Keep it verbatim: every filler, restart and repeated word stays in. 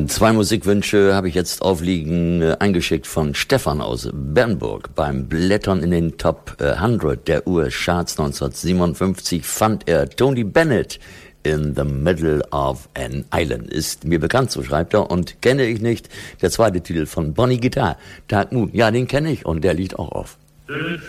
Zwei Musikwünsche habe ich jetzt aufliegen, äh, eingeschickt von Stefan aus Bernburg. Beim Blättern in den Top hundert der U S-Charts neunzehnhundertsiebenundfünfzig fand er Tony Bennett in the Middle of an Island. Ist mir bekannt, so schreibt er, und kenne ich nicht. Der zweite Titel von Bonnie Guitar, Dark Moon, ja, den kenne ich und der liegt auch auf.